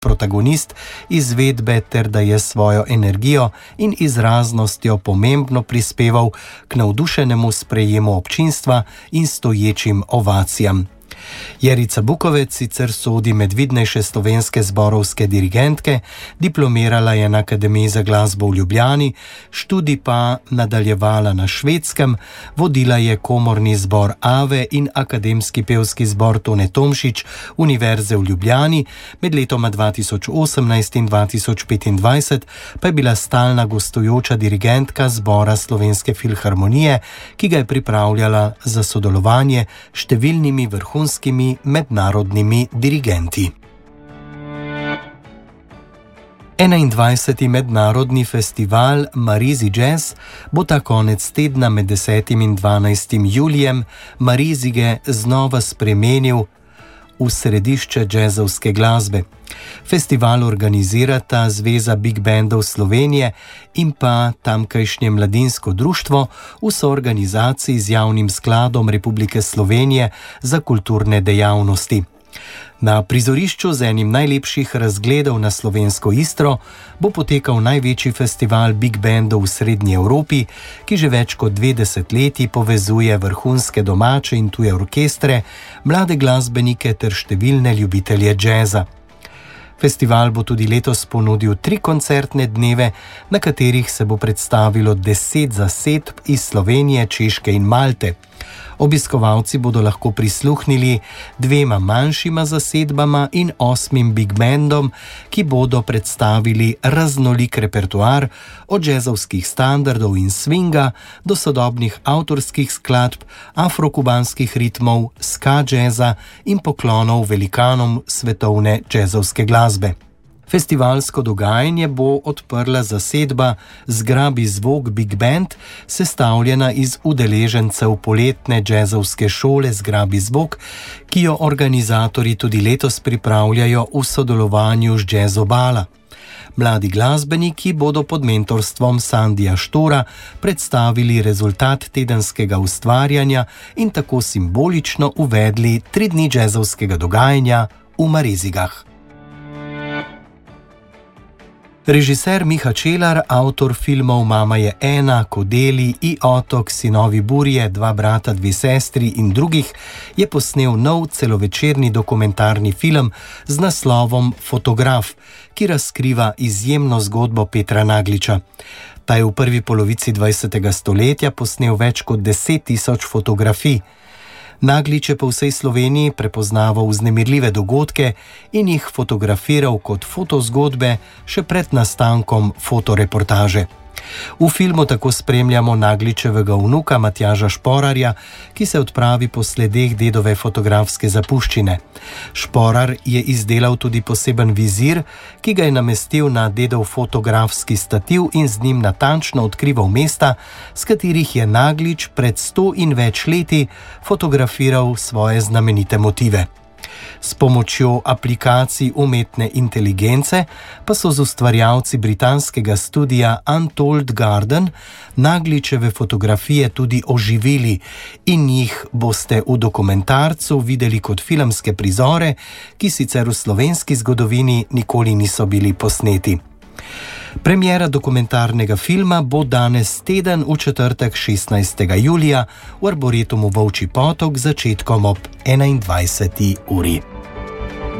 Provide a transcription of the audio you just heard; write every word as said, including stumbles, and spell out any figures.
protagonist izvedbe ter da je svojo energijo in izraznostjo pomembno prispeval k navdušenemu sprejemu občinstva in stoječim ovacijam. Jerica Bukovec sicer sodi med vidnejše slovenske zborovske dirigentke, diplomirala je na Akademiji za glasbo v Ljubljani, študij pa nadaljevala na Švedskem, vodila je komorni zbor Ave in akademski pevski zbor Tone Tomšič Univerze v Ljubljani, med letoma dva tisoč osemnajst in dva tisoč petindvajset pa je bila stalna gostujoča dirigentka zbora Slovenske filharmonije, ki ga je pripravljala za sodelovanje s številnimi vrhunskimi mednarodnimi dirigenti. enaindvajseti mednarodni festival Marizi Jazz bo ta konec tedna med desetim in dvanajstim julijem Marizige znova spremenil v središče džezovske glasbe. Festival organizirata Zveza Big Bandov Slovenije in pa tamkajšnje mladinsko društvo v soorganizaciji z Javnim skladom Republike Slovenije za kulturne dejavnosti. Na prizorišču z enim najlepših razgledov na slovensko Istro bo potekal največji festival Big Bandov v Srednji Evropi, ki že več kot dve desetletji povezuje vrhunske domače in tuje orkestre, mlade glasbenike ter številne ljubitelje džeza. Festival bo tudi letos ponudil tri koncertne dneve, na katerih se bo predstavilo deset zasedb iz Slovenije, Češke in Malte. Obiskovalci bodo lahko prisluhnili dvema manjšima zasedbama in osmim big bandom, ki bodo predstavili raznolik repertoar od džezovskih standardov in swinga do sodobnih avtorskih skladb, afrokubanskih ritmov, ska džeza in poklonov velikanom svetovne džezovske glasbe. Festivalsko dogajanje bo odprla zasedba Zgrabi zvok Big Band, sestavljena iz udeležencev poletne džezovske šole Zgrabi zvok, ki jo organizatorji tudi letos pripravljajo v sodelovanju z Džezobala. Mladi glasbeniki bodo pod mentorstvom Sandija Štora predstavili rezultat tedenskega ustvarjanja in tako simbolično uvedli tri dni džezovskega dogajanja v Marizigah. Režiser Miha Čelar, avtor filmov Mama je ena, Kodeli, I otok, Sinovi burje, Dva brata, dve sestri in drugih, je posnel nov celovečerni dokumentarni film z naslovom Fotograf, ki razkriva izjemno zgodbo Petra Nagliča. Ta je v prvi polovici dvajsetega stoletja posnel več kot deset tisoč fotografij. Naglič je po vsej Sloveniji prepoznaval vznemirljive dogodke in jih fotografiral kot fotozgodbe še pred nastankom fotoreportaže. V filmu tako spremljamo Nagličevega vnuka Matjaža Šporarja, ki se odpravi po sledeh dedove fotografske zapuščine. Šporar je izdelal tudi poseben vizir, ki ga je namestil na dedov fotografski stativ in z njim natančno odkrival mesta, s katerih je Naglič pred sto in več leti fotografiral svoje znamenite motive. S pomočjo aplikacij umetne inteligence pa so z ustvarjalci britanskega studia Untold Garden Nagličeve fotografije tudi oživili in jih boste v dokumentarcu videli kot filmske prizore, ki sicer v slovenski zgodovini nikoli niso bili posneti. Premiera dokumentarnega filma bo danes teden v četrtek šestnajstega julija v Arboretumu Volčji potok z začetkom ob enaindvajseti uri.